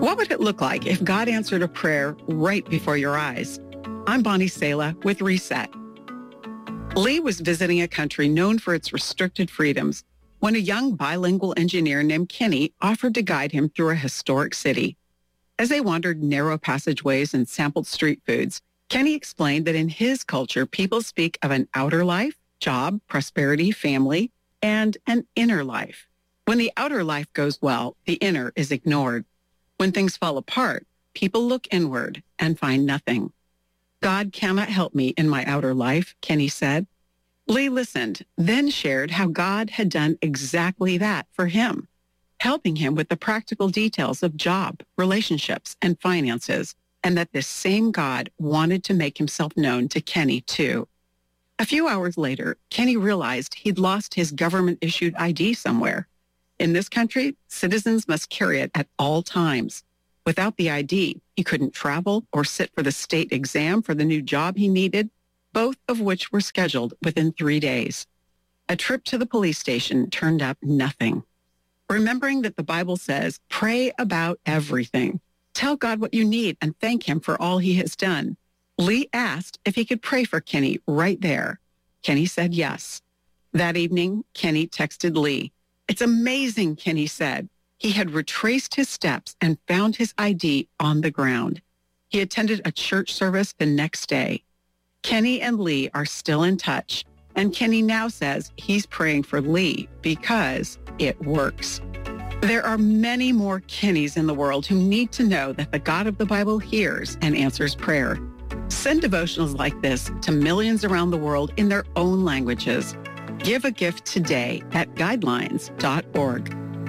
What would it look like if God answered a prayer right before your eyes? I'm Bonnie Sala with Reset. Lee was visiting a country known for its restricted freedoms when a young bilingual engineer named Kenny offered to guide him through a historic city. As they wandered narrow passageways and sampled street foods, Kenny explained that in his culture, people speak of an outer life, job, prosperity, family, and an inner life. When the outer life goes well, the inner is ignored. When things fall apart, people look inward and find nothing. God cannot help me in my outer life, Kenny said. Lee listened, then shared how God had done exactly that for him, helping him with the practical details of job, relationships, and finances, and that this same God wanted to make himself known to Kenny too. A few hours later, Kenny realized he'd lost his government-issued ID somewhere. In this country, citizens must carry it at all times. Without the ID, he couldn't travel or sit for the state exam for the new job he needed, both of which were scheduled within 3 days. A trip to the police station turned up nothing. Remembering that the Bible says, pray about everything. Tell God what you need and thank him for all he has done. Lee asked if he could pray for Kenny right there. Kenny said yes. That evening, Kenny texted Lee. It's amazing, Kenny said. He had retraced his steps and found his ID on the ground. He attended a church service the next day. Kenny and Lee are still in touch, and Kenny now says he's praying for Lee because it works. There are many more Kennys in the world who need to know that the God of the Bible hears and answers prayer. Send devotionals like this to millions around the world in their own languages. Give a gift today at guidelines.org.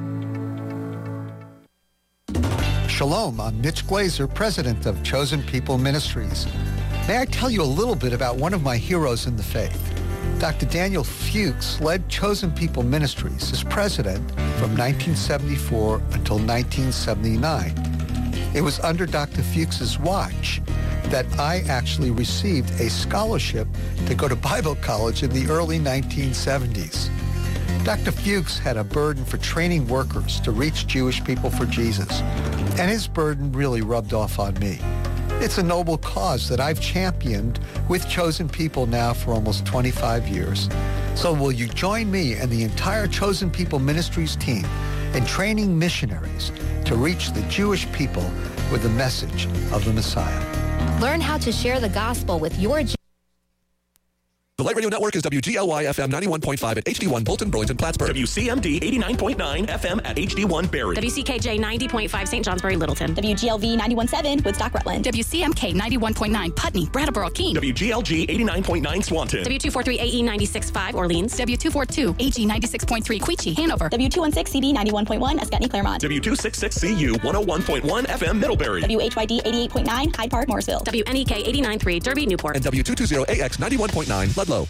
Shalom, I'm Mitch Glazer, president of Chosen People Ministries. May I tell you a little bit about one of my heroes in the faith? Dr. Daniel Fuchs led Chosen People Ministries as president from 1974 until 1979. It was under Dr. Fuchs's watch that I actually received a scholarship to go to Bible college in the early 1970s. Dr. Fuchs had a burden for training workers to reach Jewish people for Jesus, and his burden really rubbed off on me. It's a noble cause that I've championed with Chosen People now for almost 25 years. So will you join me and the entire Chosen People Ministries team in training missionaries to reach the Jewish people with the message of the Messiah? Learn how to share the gospel with your The Light Radio Network is WGLY FM 91.5 at HD1 Bolton, Burlington, Plattsburgh. WCMD 89.9 FM at HD1 Barrie. WCKJ 90.5 St. Johnsbury, Littleton. WGLV 91.7 Woodstock, Rutland. WCMK 91.9 Putney, Brattleboro, Keene. WGLG 89.9 Swanton. W243 AE 96.5 Orleans. W242 AG 96.3 Queechee, Hanover. W216 CD 91.1 Ascutney, Claremont. W266 CU 101.1 FM Middlebury. WHYD 88.9 Hyde Park, Morrisville. WNEK 89.3 Derby, Newport. And W220 AX 91.9 Ludlow.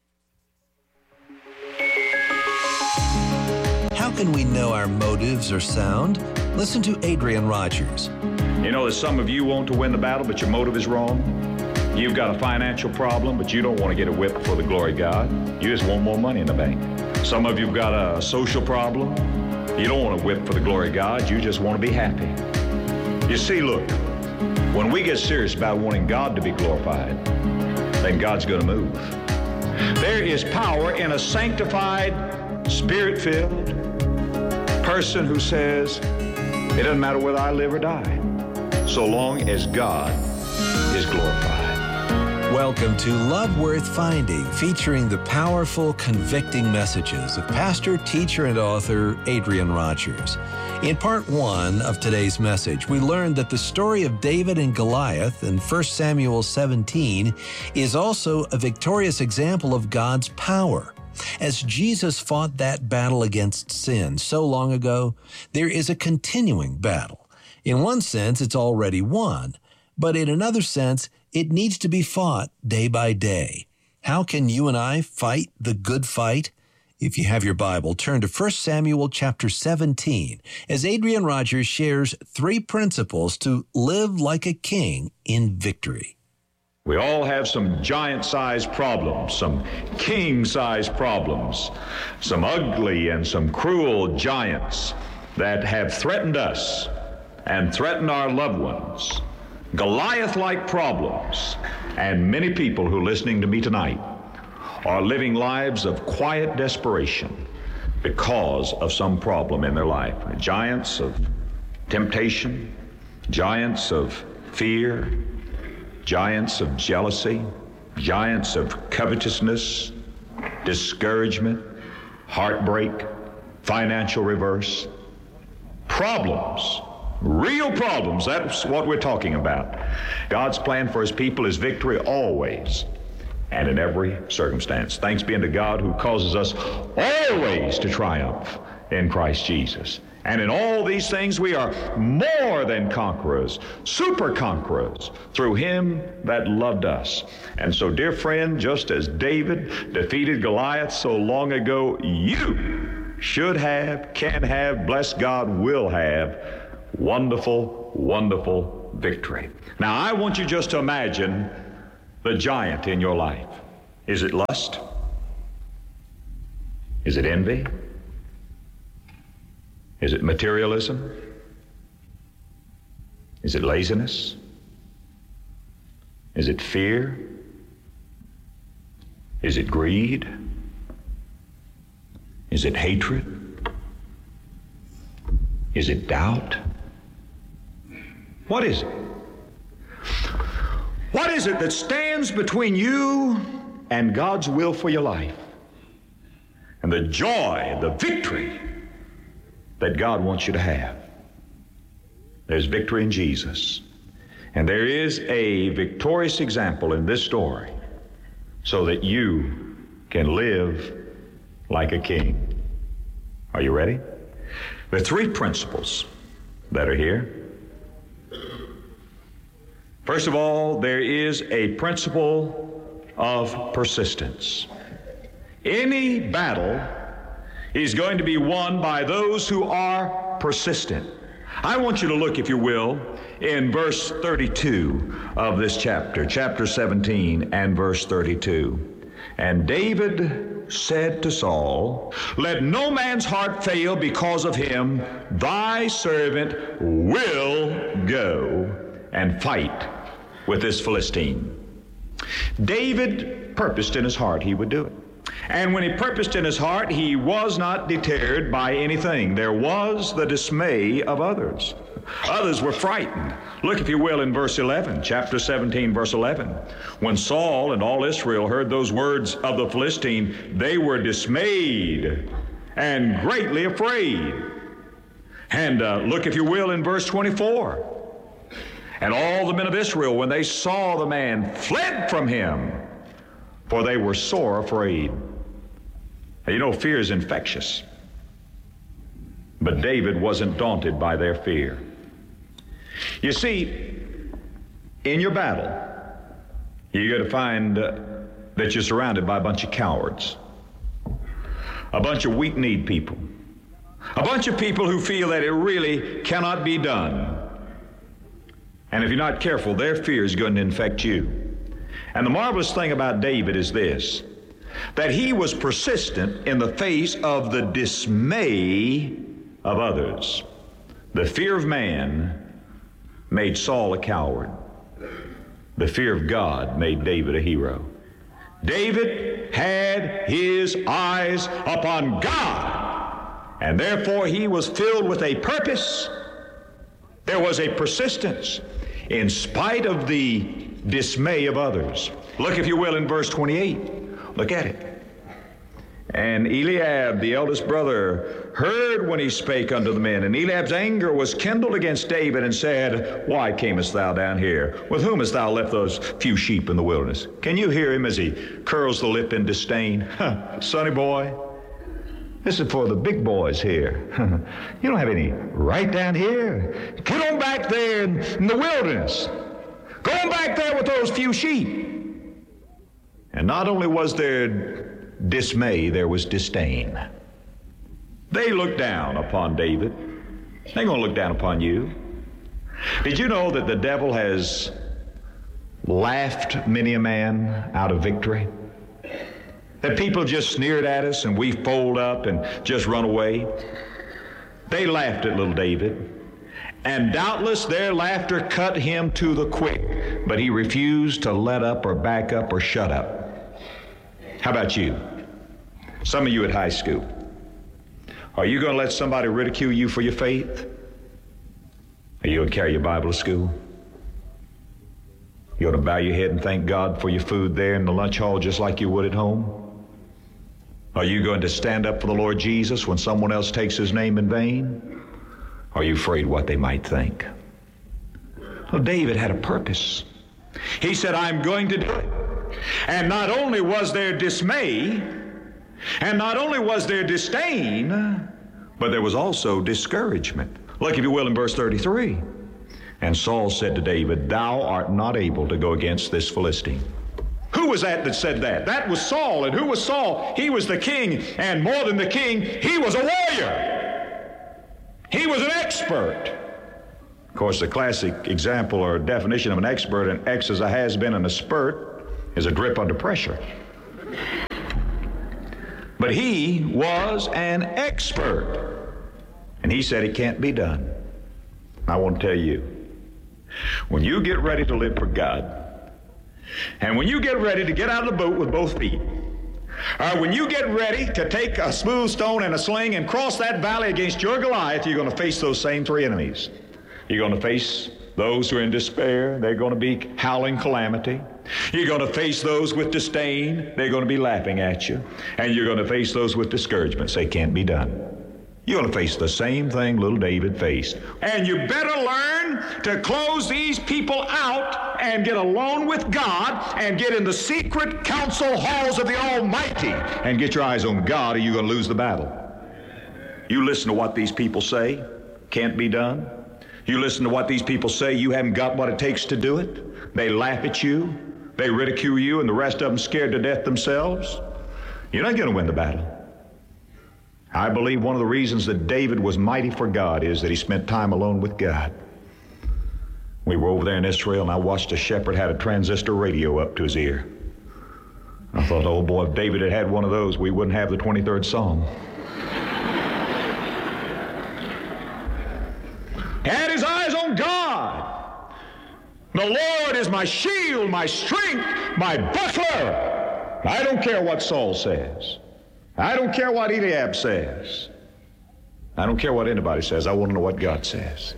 How can we know our motives are sound? Listen to Adrian Rogers. You know, there's some of you want to win the battle, but your motive is wrong. You've got a financial problem, but you don't want to get a whip for the glory of God. You just want more money in the bank. Some of you've got a social problem. You don't want a whip for the glory of God. You just want to be happy. You see, look, when we get serious about wanting God to be glorified, then God's going to move. There is power in a sanctified, Spirit-filled person who says, it doesn't matter whether I live or die, so long as God is glorified. Welcome to Love Worth Finding, featuring the powerful, convicting messages of pastor, teacher, and author Adrian Rogers. In part 1 of today's message, we learned that the story of David and Goliath in 1 Samuel 17 is also a victorious example of God's power. As Jesus fought that battle against sin so long ago, there is a continuing battle. In one sense, it's already won, but in another sense, it needs to be fought day by day. How can you and I fight the good fight? If you have your Bible, turn to 1 Samuel chapter 17, as Adrian Rogers shares 3 principles to live like a king in victory. We all have some giant-sized problems, some king-sized problems, some ugly and some cruel giants that have threatened us and threaten our loved ones, Goliath-like problems, and many people who are listening to me tonight are living lives of quiet desperation because of some problem in their life. Giants of temptation, giants of fear, giants of jealousy, giants of covetousness, discouragement, heartbreak, financial reverse. Problems, real problems, that's what we're talking about. God's plan for his people is victory always and in every circumstance. Thanks be unto God who causes us always to triumph in Christ Jesus. And in all these things we are more than conquerors, super conquerors, through him that loved us. And so, dear friend, just as David defeated Goliath so long ago, you should have, can have, bless God, will have wonderful, wonderful victory. Now, I want you just to imagine the giant in your life. Is it lust? Is it envy? Is it materialism? Is it laziness? Is it fear? Is it greed? Is it hatred? Is it doubt? What is it? What is it that stands between you and God's will for your life? And the joy, the victory that God wants you to have. There's victory in Jesus. And there is a victorious example in this story so that you can live like a king. Are you ready? There are three principles that are here. First of all, there is a principle of persistence. Any battle is going to be won by those who are persistent. I want you to look, if you will, in verse 32 of this chapter, chapter 17 and verse 32. And David said to Saul, "Let no man's heart fail because of him. Thy servant will go and fight with this Philistine." David purposed in his heart he would do it. And when he purposed in his heart, he was not deterred by anything. There was the dismay of others. Others were frightened. Look, if you will, in verse 11, chapter 17, verse 11. When Saul and all Israel heard those words of the Philistine, they were dismayed and greatly afraid. And look, if you will, in verse 24. And all the men of Israel, when they saw the man, fled from him, for they were sore afraid. Now, you know, fear is infectious. But David wasn't daunted by their fear. You see, in your battle, you're going to find that you're surrounded by a bunch of cowards, a bunch of weak-kneed people, a bunch of people who feel that it really cannot be done. And if you're not careful, their fear is going to infect you. And the marvelous thing about David is this, that he was persistent in the face of the dismay of others. The fear of man made Saul a coward. The fear of God made David a hero. David had his eyes upon God, and therefore he was filled with a purpose. There was a persistence in spite of the dismay of others. Look, if you will, in verse 28. Look at it. And Eliab, the eldest brother, heard when he spake unto the men. And Eliab's anger was kindled against David, and said, Why camest thou down here? With whom hast thou left those few sheep in the wilderness? Can you hear him as he curls the lip in disdain? Sonny boy, this is for the big boys here. You don't have any right down here. Get on back there in the wilderness. Go on back there with those few sheep. And not only was there dismay, there was disdain. They looked down upon David. They're going to look down upon you. Did you know that the devil has laughed many a man out of victory? That people just sneered at us and we fold up and just run away? They laughed at little David. And doubtless their laughter cut him to the quick, but he refused to let up or back up or shut up. How about you? Some of you at high school. Are you going to let somebody ridicule you for your faith? Are you going to carry your Bible to school? You ought to bow your head and thank God for your food there in the lunch hall just like you would at home? Are you going to stand up for the Lord Jesus when someone else takes his name in vain? Are you afraid what they might think? Well, David had a purpose. He said, I'm going to do it. And not only was there dismay, and not only was there disdain, but there was also discouragement. Look, if you will, in verse 33. And Saul said to David, thou art not able to go against this Philistine. Who was that said that? That was Saul. And who was Saul? He was the king. And more than the king, he was a warrior. He was an expert. Of course, the classic example or definition of an expert, an X is a has-been and a spurt is a grip under pressure. But he was an expert. And he said it can't be done. I want to tell you, when you get ready to live for God, and when you get ready to get out of the boat with both feet, or when you get ready to take a smooth stone and a sling and cross that valley against your Goliath, you're going to face those same three enemies. You're going to face those who are in despair. They're going to be howling calamity. You're going to face those with disdain. They're going to be laughing at you. And you're going to face those with discouragement. Say, can't be done. You're going to face the same thing little David faced. And you better learn to close these people out and get alone with God and get in the secret council halls of the Almighty and get your eyes on God, or you're going to lose the battle. You listen to what these people say, can't be done. You listen to what these people say, you haven't got what it takes to do it. They laugh at you, they ridicule you, and the rest of them scared to death themselves. You're not going to win the battle. I believe one of the reasons that David was mighty for God is that he spent time alone with God. We were over there in Israel, and I watched a shepherd had a transistor radio up to his ear. I thought, oh boy, if David had had one of those, we wouldn't have the 23rd Psalm. Had his eyes on God. The Lord is my shield, my strength, my buckler. I don't care what Saul says. I don't care what Eliab says. I don't care what anybody says. I want to know what God says.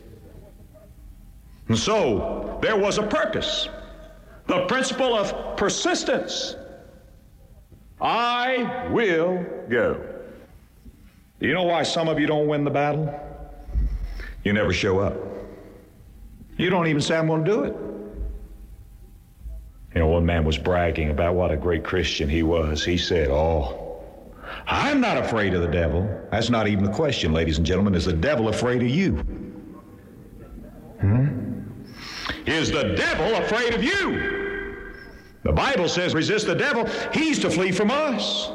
And so there was a purpose. The principle of persistence. I will go. Do you know why some of you don't win the battle? You never show up. You don't even say, I'm going to do it. You know, one man was bragging about what a great Christian he was. He said, oh, I'm not afraid of the devil. That's not even the question, ladies and gentlemen. Is the devil afraid of you? Is the devil afraid of you? The Bible says, resist the devil, he's to flee from us.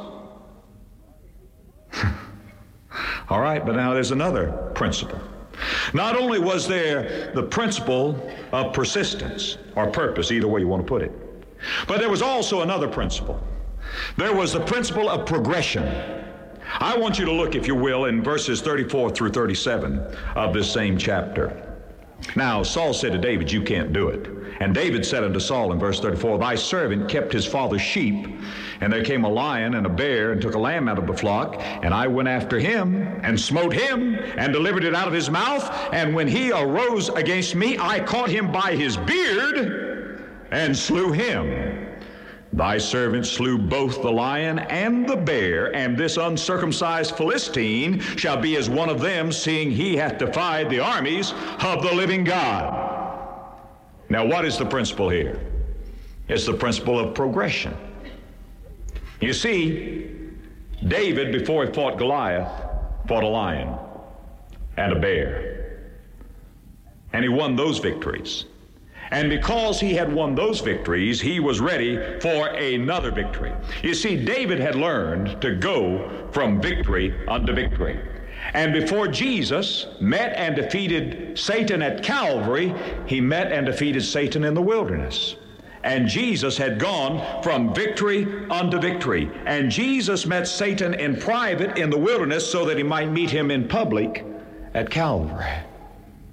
All right, but now there's another principle. Not only was there the principle of persistence or purpose, either way you want to put it, but there was also another principle. There was the principle of progression. I want you to look, if you will, in verses 34 through 37 of this same chapter. Now, Saul said to David, you can't do it. And David said unto Saul in verse 34, thy servant kept his father's sheep, and there came a lion and a bear and took a lamb out of the flock, and I went after him and smote him and delivered it out of his mouth. And when he arose against me, I caught him by his beard and slew him. Thy servant slew both the lion and the bear, and this uncircumcised Philistine shall be as one of them, seeing he hath defied the armies of the living God. Now, what is the principle here? It's the principle of progression. You see, David, before he fought Goliath, fought a lion and a bear. And he won those victories. And because he had won those victories, he was ready for another victory. You see, David had learned to go from victory unto victory. And before Jesus met and defeated Satan at Calvary, he met and defeated Satan in the wilderness. And Jesus had gone from victory unto victory. And Jesus met Satan in private in the wilderness so that he might meet him in public at Calvary.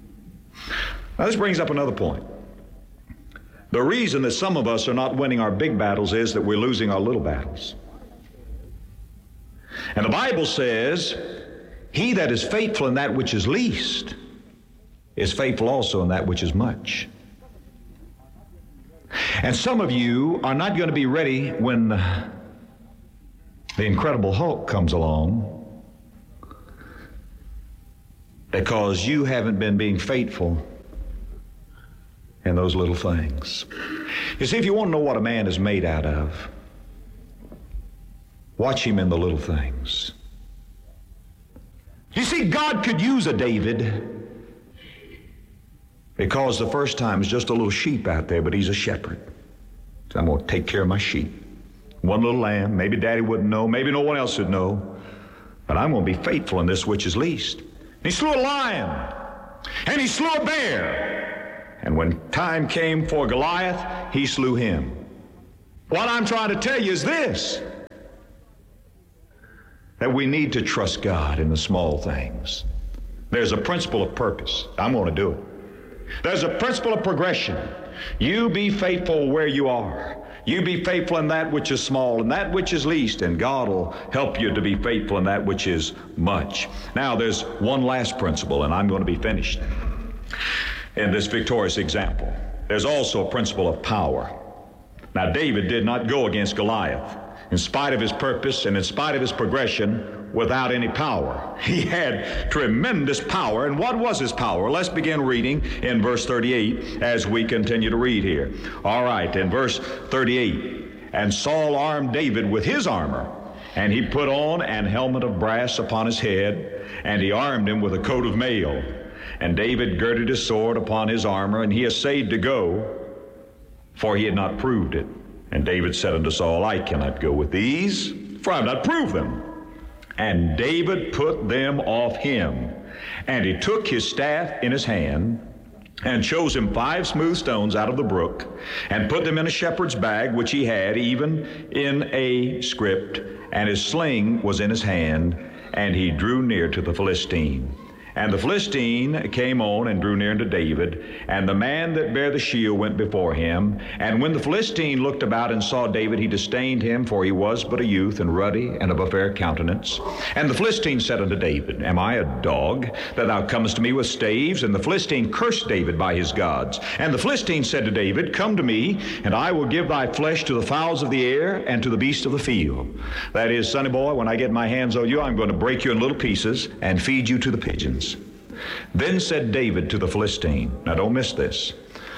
Now, this brings up another point. The reason that some of us are not winning our big battles is that we're losing our little battles. And the Bible says, he that is faithful in that which is least is faithful also in that which is much. And some of you are not going to be ready when the Incredible Hulk comes along because you haven't been being faithful in those little things. You see, if you want to know what a man is made out of, watch him in the little things. You see, God could use a David because the first time is just a little sheep out there, but he's a shepherd. So I'm going to take care of my sheep. One little lamb, maybe Daddy wouldn't know, maybe no one else would know, but I'm going to be faithful in this which is least. He slew a lion, and he slew a bear, and when time came for Goliath, he slew him. What I'm trying to tell you is this, that we need to trust God in the small things. There's a principle of purpose. I'm going to do it. There's a principle of progression. You be faithful where you are. You be faithful in that which is small and that which is least, and God will help you to be faithful in that which is much. Now, there's one last principle, and I'm going to be finished in this victorious example. There's also a principle of power. Now, David did not go against Goliath in spite of his purpose and in spite of his progression without any power. He had tremendous power. And what was his power? Let's begin reading in verse 38 as we continue to read here. All right, in verse 38, and Saul armed David with his armor, and he put on an helmet of brass upon his head, and he armed him with a coat of mail. And David girded his sword upon his armor, and he essayed to go, for he had not proved it. And David said unto Saul, I cannot go with these, for I have not proved them. And David put them off him. And he took his staff in his hand, and chose him 5 smooth stones out of the brook, and put them in a shepherd's bag which he had, even in a scrip, and his sling was in his hand, and he drew near to the Philistine. And the Philistine came on and drew near unto David, and the man that bare the shield went before him. And when the Philistine looked about and saw David, he disdained him, for he was but a youth, and ruddy, and of a fair countenance. And the Philistine said unto David, Am I a dog, that thou comest to me with staves? And the Philistine cursed David by his gods. And the Philistine said to David, Come to me, and I will give thy flesh to the fowls of the air, and to the beasts of the field. That is, sonny boy, when I get my hands on you, I'm going to break you in little pieces, and feed you to the pigeons. Then said David to the Philistine, now don't miss this,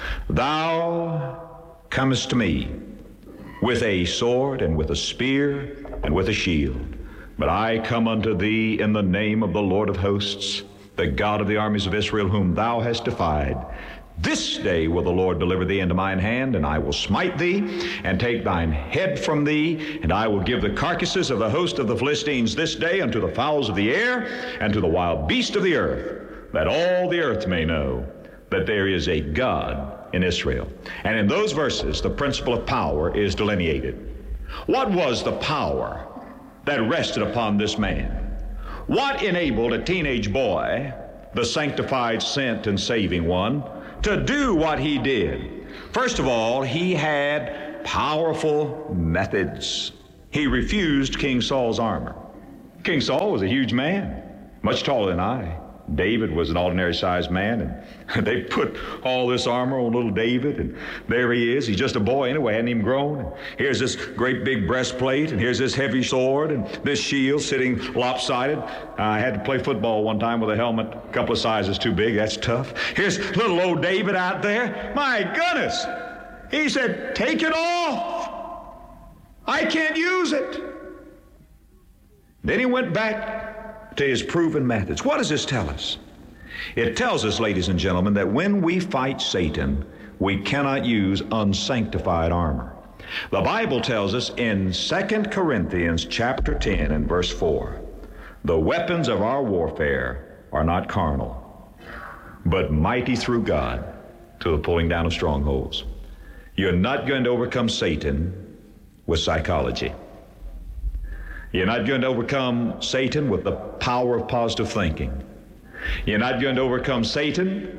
Thou comest to me with a sword and with a spear and with a shield, but I come unto thee in the name of the Lord of hosts, the God of the armies of Israel, whom thou hast defied. This day will the Lord deliver thee into mine hand, and I will smite thee, and take thine head from thee, and I will give the carcasses of the host of the Philistines this day unto the fowls of the air, and to the wild beasts of the earth, that all the earth may know that there is a God in Israel. And in those verses, the principle of power is delineated. What was the power that rested upon this man? What enabled a teenage boy, the sanctified, sent, and saving one, to do what he did? First of all, he had powerful methods. He refused King Saul's armor. King Saul was a huge man, much taller than I. David was an ordinary-sized man, and they put all this armor on little David, and there he is. He's just a boy anyway, hadn't even grown. And here's this great big breastplate, and here's this heavy sword, and this shield sitting lopsided. I had to play football one time with a helmet a couple of sizes too big. That's tough. Here's little old David out there. My goodness! He said, take it off. I can't use it. Then he went back to his proven methods. What does this tell us? It tells us, ladies and gentlemen, that when we fight Satan, we cannot use unsanctified armor. The Bible tells us in 2 Corinthians chapter 10 and verse 4, the weapons of our warfare are not carnal, but mighty through God to the pulling down of strongholds. You're not going to overcome Satan with psychology. You're not going to overcome Satan with the power of positive thinking. You're not going to overcome Satan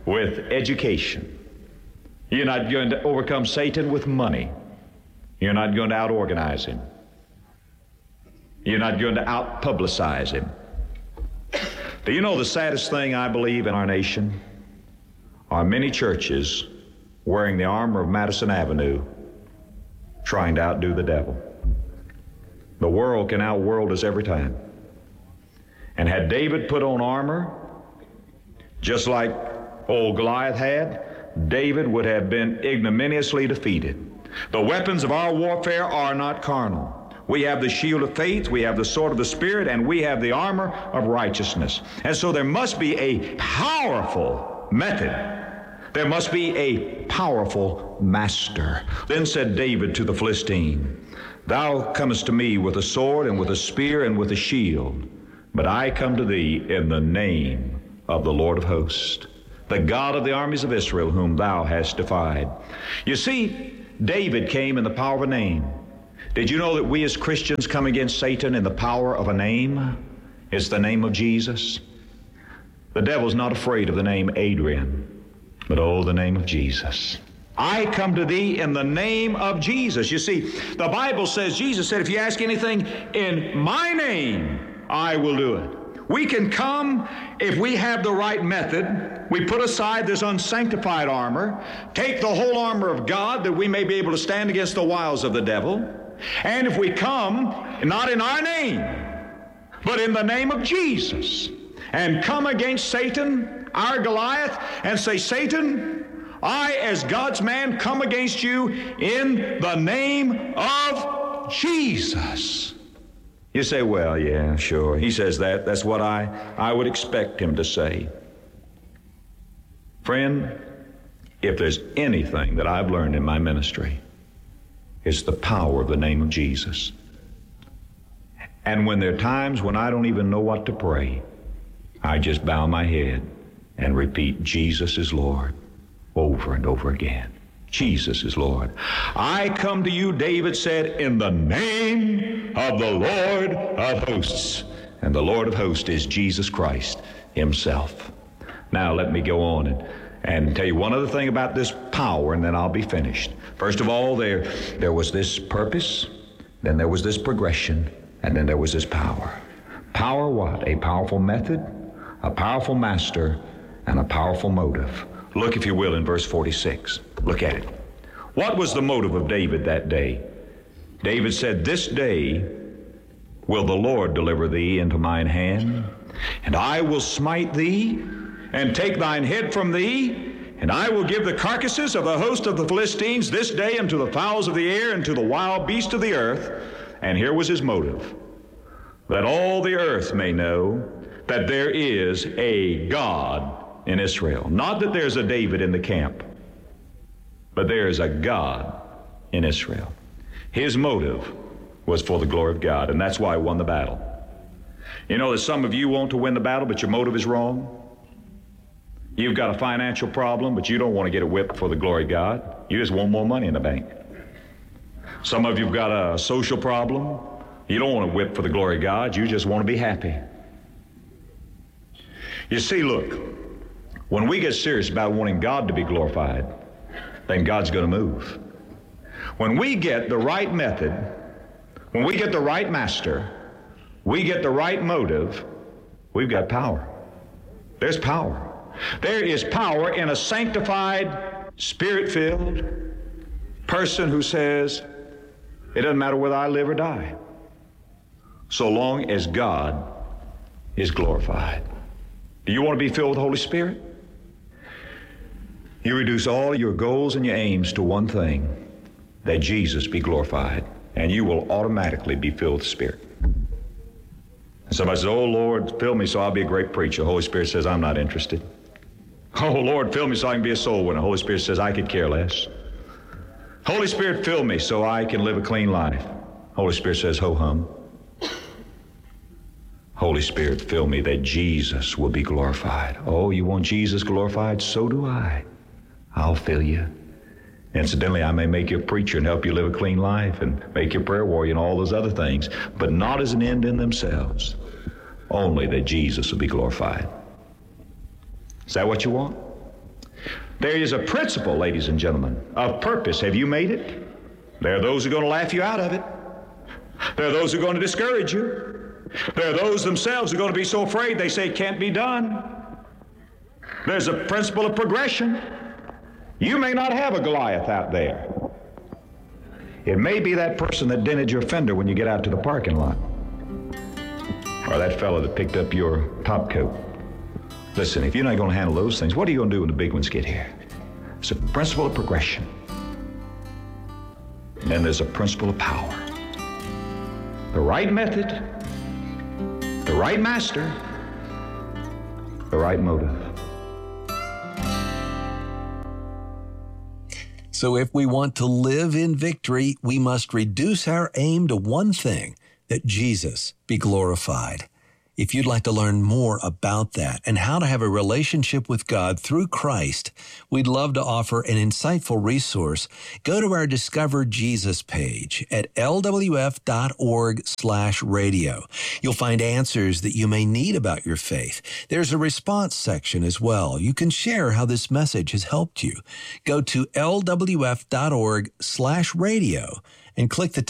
with education. You're not going to overcome Satan with money. You're not going to out-organize him. You're not going to out-publicize him. Do you know the saddest thing I believe in our nation are many churches wearing the armor of Madison Avenue trying to outdo the devil. The world can outworld us every time. And had David put on armor, just like old Goliath had, David would have been ignominiously defeated. The weapons of our warfare are not carnal. We have the shield of faith, we have the sword of the Spirit, and we have the armor of righteousness. And so there must be a powerful method. There must be a powerful master. Then said David to the Philistine, Thou comest to me with a sword and with a spear and with a shield, but I come to thee in the name of the Lord of hosts, the God of the armies of Israel, whom thou hast defied. You see, David came in the power of a name. Did you know that we as Christians come against Satan in the power of a name? It's the name of Jesus. The devil's not afraid of the name Adrian, but oh, the name of Jesus. I come to thee in the name of Jesus. You see, the Bible says, Jesus said, if you ask anything in my name, I will do it. We can come if we have the right method. We put aside this unsanctified armor, take the whole armor of God that we may be able to stand against the wiles of the devil. And if we come, not in our name, but in the name of Jesus, and come against Satan, our Goliath, and say, Satan, I, as God's man, come against you in the name of Jesus. You say, well, yeah, sure. He says that. That's what I would expect him to say. Friend, if there's anything that I've learned in my ministry, it's the power of the name of Jesus. And when there are times when I don't even know what to pray, I just bow my head and repeat, Jesus is Lord, over and over again. Jesus is Lord. I come to you, David said, in the name of the Lord of hosts. And the Lord of hosts is Jesus Christ himself. Now let me go on and tell you one other thing about this power, and then I'll be finished. First of all, there was this purpose, then there was this progression, and then there was this power. Power what? A powerful method, a powerful master, and a powerful motive. Look, if you will, in verse 46. Look at it. What was the motive of David that day? David said, This day will the Lord deliver thee into mine hand, and I will smite thee, and take thine head from thee, and I will give the carcasses of the host of the Philistines this day unto the fowls of the air and to the wild beasts of the earth. And here was his motive, that all the earth may know that there is a God in Israel. Not that there's a David in the camp, but there is a God in Israel. His motive was for the glory of God, and that's why he won the battle. You know that some of you want to win the battle, but your motive is wrong. You've got a financial problem, but you don't want to get a whip for the glory of God. You just want more money in the bank. Some of you've got a social problem. You don't want a whip for the glory of God. You just want to be happy. You see, look, when we get serious about wanting God to be glorified, then God's going to move. When we get the right method, when we get the right master, we get the right motive, we've got power. There's power. There is power in a sanctified, spirit-filled person who says, it doesn't matter whether I live or die, so long as God is glorified. Do you want to be filled with the Holy Spirit? You reduce all your goals and your aims to one thing, that Jesus be glorified, and you will automatically be filled with the Spirit. And somebody says, oh, Lord, fill me so I'll be a great preacher. The Holy Spirit says, I'm not interested. Oh, Lord, fill me so I can be a soul winner. The Holy Spirit says, I could care less. Holy Spirit, fill me so I can live a clean life. Holy Spirit says, ho-hum. Holy Spirit, fill me that Jesus will be glorified. Oh, you want Jesus glorified? So do I. I'll fill you. Incidentally, I may make you a preacher and help you live a clean life and make you a prayer warrior and all those other things, but not as an end in themselves. Only that Jesus will be glorified. Is that what you want? There is a principle, ladies and gentlemen, of purpose. Have you made it? There are those who are going to laugh you out of it. There are those who are going to discourage you. There are those themselves who are going to be so afraid they say it can't be done. There's a principle of progression. You may not have a Goliath out there. It may be that person that dented your fender when you get out to the parking lot. Or that fellow that picked up your top coat. Listen, if you're not going to handle those things, what are you going to do when the big ones get here? It's a principle of progression. And then there's a principle of power. The right method, the right master, the right motive. So if we want to live in victory, we must reduce our aim to one thing, that Jesus be glorified. If you'd like to learn more about that and how to have a relationship with God through Christ, we'd love to offer an insightful resource. Go to our Discover Jesus page at lwf.org/radio. You'll find answers that you may need about your faith. There's a response section as well. You can share how this message has helped you. Go to lwf.org/radio and click the